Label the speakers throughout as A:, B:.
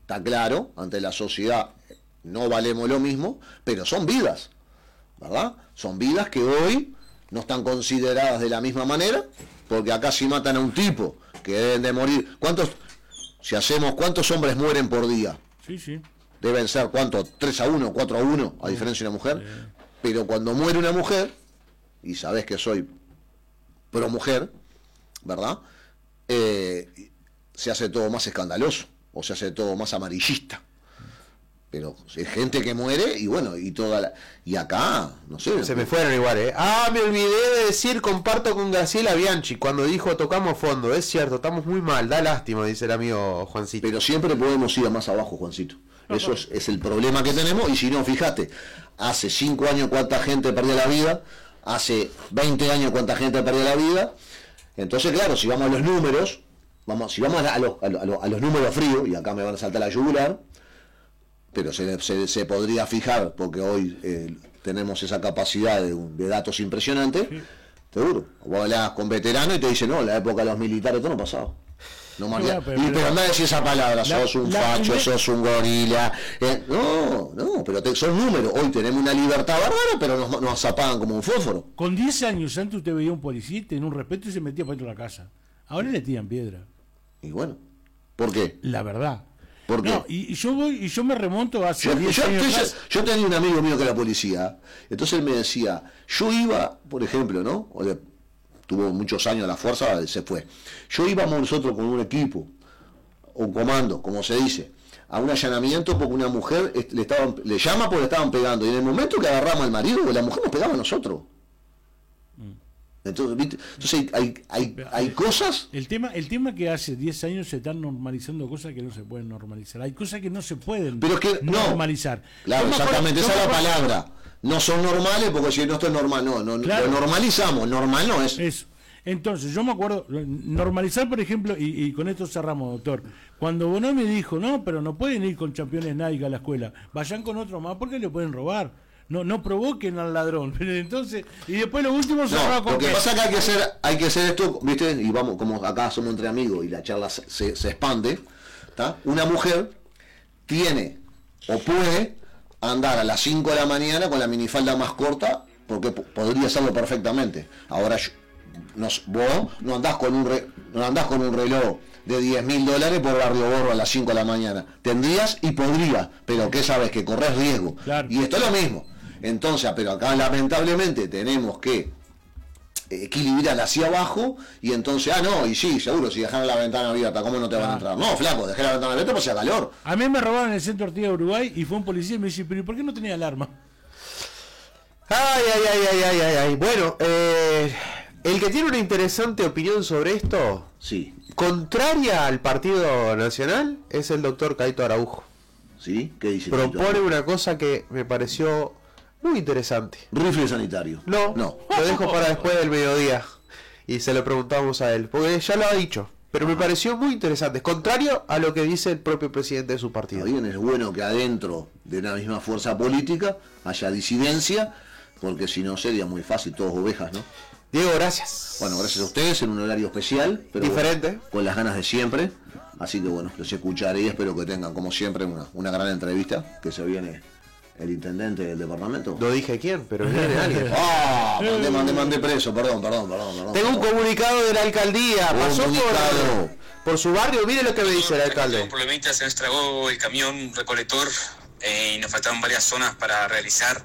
A: está claro, ante la sociedad no valemos lo mismo, pero son vidas, ¿verdad? Son vidas que hoy no están consideradas de la misma manera, porque acá si matan a un tipo que deben de morir, ¿cuántos hombres mueren por día?
B: Sí.
A: Deben ser, ¿cuánto? 3-1, 4-1, a diferencia de una mujer. Pero cuando muere una mujer, y sabés que soy pro mujer, ¿verdad? Se hace todo más escandaloso, o se hace todo más amarillista. Pero es gente que muere y bueno, y acá, no sé.
C: Se me fueron igual, me olvidé de decir, comparto con Graciela Bianchi cuando dijo tocamos fondo. Es cierto, estamos muy mal, da lástima, dice el amigo Juancito.
A: Pero siempre podemos ir a más abajo, Juancito. Eso es el problema que tenemos. Y si no, fíjate, hace 5 años cuánta gente perdió la vida, hace 20 años cuánta gente perdió la vida. Entonces, claro, si vamos a los números, si vamos a los números fríos, y acá me van a saltar la yugular, pero se podría fijar, porque hoy tenemos esa capacidad de datos impresionantes, seguro. Vos hablás con veteranos y te dicen, no, en la época de los militares todo no pasaba. No, pero andá a decir esa palabra, sos un facho, sos un gorila. Pero son números. Hoy tenemos una libertad bárbara, pero nos apagan como un fósforo.
B: Con 10 años antes usted veía un policía, tenía un respeto y se metía para dentro de la casa. Ahora le tiran piedra.
A: Y bueno, ¿por qué?
B: La verdad.
A: ¿Por qué?
B: No, y yo me remonto hace 10 años.
A: Yo tenía un amigo mío que era policía, entonces él me decía, yo iba, por ejemplo, ¿no? Tuvo muchos años la fuerza, se fue. Íbamos nosotros con un equipo, un comando, como se dice, a un allanamiento porque una mujer le llama porque le estaban pegando. Y en el momento que agarramos al marido, la mujer nos pegaba a nosotros. Entonces, ¿viste? Hay cosas.
B: El tema que hace 10 años se están normalizando cosas que no se pueden normalizar. Hay cosas que no se pueden normalizar.
A: Claro, exactamente, esa es la palabra. No son normales porque si no esto es normal, claro. Lo normalizamos, normal no es.
B: Eso. Entonces, yo me acuerdo, normalizar, por ejemplo, y con esto cerramos, doctor, cuando Bonomi dijo, no, pero no pueden ir con campeones Nike a la escuela, vayan con otro más porque le pueden robar. No provoquen al ladrón. Entonces, y después lo último cerrado con
A: lo que pasa es que hay que hacer esto, ¿viste? Y vamos, como acá somos entre amigos y la charla se expande, ¿tá? Una mujer tiene o puede andar a las 5 de la mañana con la minifalda más corta porque podría hacerlo perfectamente. Ahora vos no andás con un reloj de $10.000 por Barrio Borro a las 5 de la mañana. Tendrías y podrías, pero ¿qué sabes? Que corres riesgo.
B: Claro.
A: Y esto es lo mismo. Entonces, pero acá lamentablemente tenemos que equilibrar hacia abajo y entonces, y sí, seguro, si dejaron la ventana abierta, ¿cómo no te van a entrar? No, flaco, dejé la ventana abierta porque hacía calor.
B: A mí me robaron en el centro Ortiga de Uruguay y fue un policía y me dice, pero ¿por qué no tenía alarma?
C: Ay. Bueno, el que tiene una interesante opinión sobre esto,
A: sí,
C: contraria al Partido Nacional, es el doctor Caito Araujo.
A: ¿Sí? ¿Qué dice?
C: Propone una cosa que me pareció muy interesante.
A: ¿Rifle sanitario?
C: No, lo dejo para después del mediodía y se lo preguntamos a él, porque ya lo ha dicho, pero me pareció muy interesante, contrario a lo que dice el propio presidente de su partido.
A: Bien, es bueno que adentro de una misma fuerza política haya disidencia, porque si no sería muy fácil, todos ovejas, ¿no?
C: Diego, gracias.
A: Bueno, gracias a ustedes en un horario especial, pero
C: diferente,
A: con las ganas de siempre. Así que bueno, los escucharé y espero que tengan como siempre una gran entrevista, que se viene el intendente del departamento.
C: No dije quién, pero viene alguien.
A: Mandé preso, perdón.
C: Tengo un comunicado de la alcaldía, pasó por su barrio, mire lo que me dice el alcalde.
D: Por la mitad se nos tragó el camión recolector y nos faltaban varias zonas para realizar.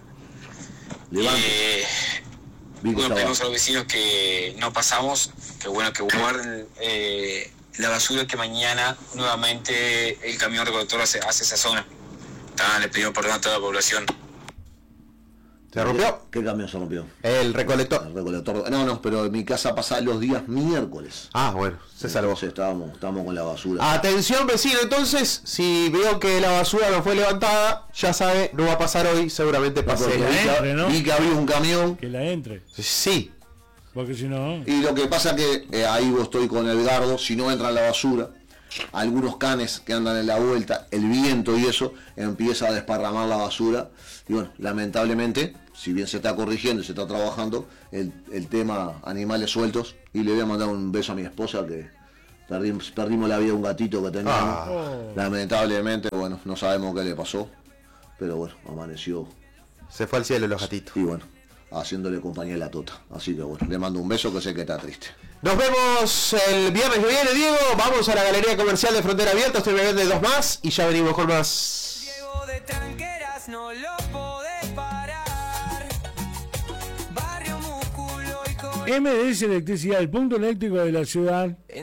D: Bueno, pedimos a los vecinos que no pasamos, que bueno que guarden la basura, que mañana nuevamente el camión recolector hace esa zona. Le pedimos perdón a toda la población.
C: ¿Se rompió?
A: ¿Qué camión se rompió?
C: El recolector.
A: El recolector. No, pero en mi casa pasa los días miércoles.
C: Bueno, se salvó.
A: Entonces estábamos con la basura.
C: Atención, vecino, entonces, si veo que la basura no fue levantada, ya sabe, no va a pasar hoy, seguramente pase.
A: Vi que había un camión.
B: Que la entre.
C: Sí.
B: Porque si no...
A: Y lo que pasa que ahí vos estoy con Edgardo, si no entra en la basura, algunos canes que andan en la vuelta, el viento y eso, empieza a desparramar la basura. Y bueno, lamentablemente, si bien se está corrigiendo y se está trabajando, el tema animales sueltos, y le voy a mandar un beso a mi esposa que Perdimos la vida de un gatito que teníamos. Lamentablemente, bueno, no sabemos qué le pasó. Pero bueno, amaneció.
C: Se fue al cielo los gatitos.
A: Y bueno, haciéndole compañía a la tota. Así que bueno, le mando un beso que sé que está triste.
C: Nos vemos el viernes que viene, Diego. Vamos a la Galería Comercial de Frontera Abierta. Estoy bebiendo de 2 más y ya venimos con más.
E: Diego de Tranqueras, no lo podés parar. Barrio Músculo y con...
B: MDS Electricidad, el punto eléctrico de la ciudad.